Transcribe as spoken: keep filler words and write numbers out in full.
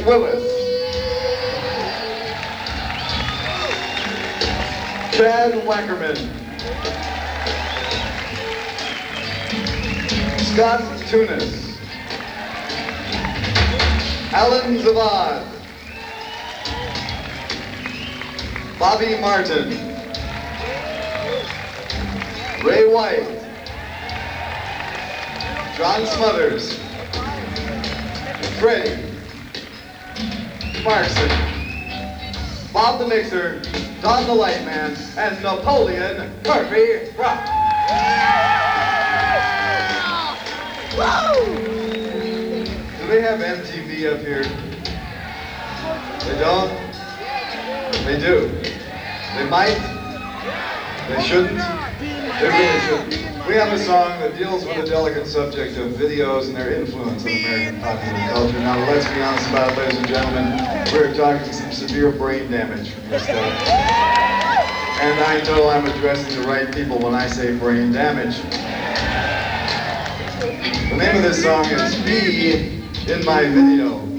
Willis. Chad Wackerman. Scott Tunis. Alan Zavad. Bobby Martin. Ray White. John Smothers. Freddie. Markson. Bob the Mixer. Don the Lightman. And Napoleon Murphy Rock. Do they have M T V up here? They don't? They do. They might. They shouldn't. They really shouldn't. We have a song that deals with the delicate subject of videos and their influence on American popular culture. Now, let's be honest about it, ladies and gentlemen. We're talking some severe brain damage from this stuff. And I know I'm addressing the right people when I say brain damage. The name of this song is Be in My Video.